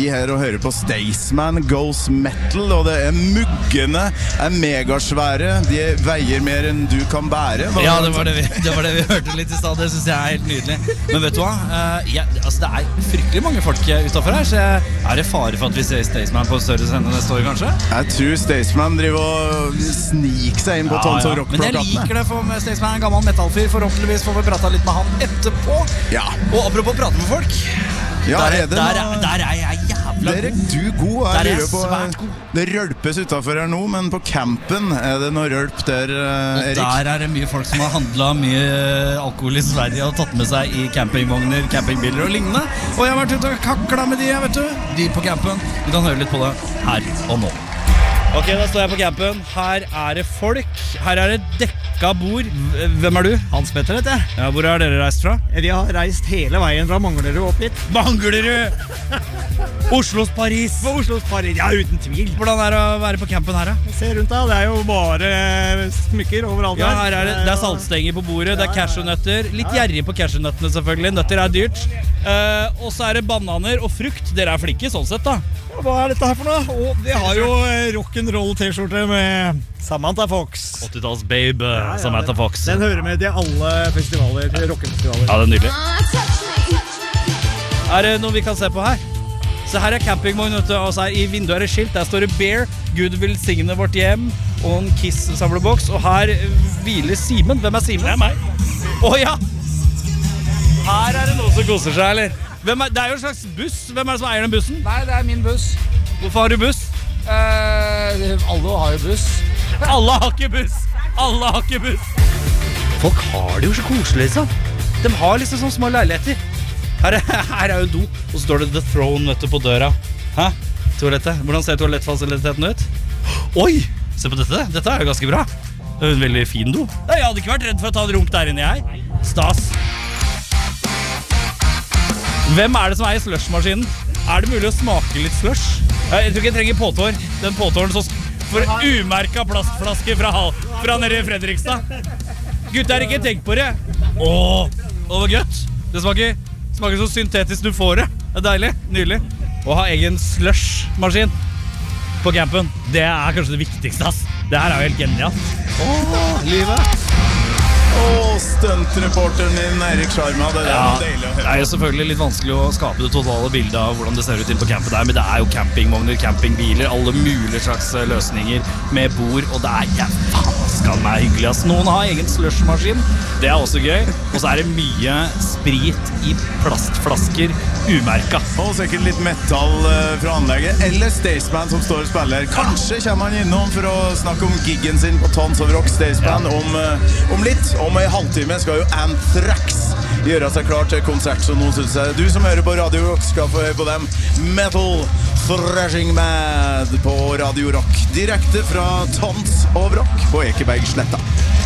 her og hører på Staysman Goes Metal, og det muggene megasvære, de veier mer enn du kan bære. Ja, det var det vi hørte litt i sted, det synes jeg helt nydelig. Men vet du hva, altså det fryktelig mange folk utenfor her, så det fare for at vi ser Staysman på større scene neste år kanskje? Jeg tror Staysman driver og sniker seg inn på Tons of Rock-plakatene. Men jeg liker det, for Staysman en gammel metallfyr, forhåpentligvis får vi prate litt med han etterpå. Ja. Og apropos prate med folk, ja, der jeg jævla god. Du god. Der jeg svært god. Det rølpes utenfor her nå, men på campen det noe rølp der, Erik? Der det mye folk som har handlet mye alkohol i Sverige og tatt med seg i campingvogner, campingbiler og lignende. Og jeg har vært ute og kaklet med vet du. De på campen. Vi kan høre litt på det her og nå. Ok, da står jeg på campen. Her det folk. Her det dekka bord. Hvem du? Hans Petter, vet jeg. Ja, hvor har dere reist fra? Vi har reist hele veien fra Manglerud opp hit. Manglerud! Oslos Paris. På Oslos Paris, ja, uten tvil. Hvordan det å være på campen her, da? Se rundt da, det jo bare smykker overalt ja, her. Her det cashewstenger på bordet, det cashewnøtter. Litt gjerrig på cashewnøttene selvfølgelig, nøtter dyrt. Og så det bananer og frukt. Dere flinke sånn sett da. Hva dette her for noe? Vi har jo rock'n'roll t-skjorte med Samantha Fox. 80-talls babe, Samantha Fox. Den hører med til alle festivaler, rockefestivaler. Ja, det nydelig. Det noe vi kan se på her? Så her campingvogn, og så i vinduet det skilt. Der står det Bear, Gud velsigne vårt hjem, og en Kiss-samleboks. Og her hviler Simen. Hvem Simen? Det meg. Åja! Her det noen som koser seg, eller? Det jo en slags buss. Hvem det som eier den bussen? Nei, det min buss. Hvorfor har du buss? Alle har jo buss. Alle har ikke buss. Alle har ikke buss. Folk har det jo så koselig, liksom. De har liksom sånne små leiligheter. Her jo do, og så står det The Throne vet du, på døra. Hæ? Toalettet. Hvordan ser toalettfasiliteten ut? Oi! Se på dette. Dette jo ganske bra. Det en veldig fin do. Jeg hadde ikke vært redd for å ta et runk der inne, jeg. Stas. Hvem det som i slushmaskinen? Det mulig å smake litt slush? Jeg tror ikke jeg trenger påtår. Den påtåren så for umerket plastflaske fra nede i Fredrikstad. Gutter, ikke tenk på det. Åh, det var gøtt. Det smaker så syntetisk du får det. Det deilig, nydelig. Å ha egen slushmaskin på campen, det kanskje det viktigste, ass. Det her jo helt genialt. Åh, livet. Stuntreporteren din, Erik Sjarma, det deilig å høre. Det jo selvfølgelig litt vanskelig å skape det totale bildet av hvordan det ser ut inn på campet der, men det jo campingvogner, campingbiler, alle mulige slags løsninger med bord, og det faen meg hyggelig, ass. Noen har egen slushmaskin, det også gøy, og så det mye sprit i plastflasker, umerket. Og sikkert litt metall fra anlegget, eller Staysman som står og spiller. Kanskje kommer han innom for å snakke om giggen sin på Tons of Rock Staysman om litt. Om en halvtime skal jo Anthrax gjøre seg klar til konsert, så nå synes jeg du som hører på Radio Rock skal få høre på dem. Metal Thrashing Mad på Radio Rock, direkte fra Tons of Rock på Ekebergsletta.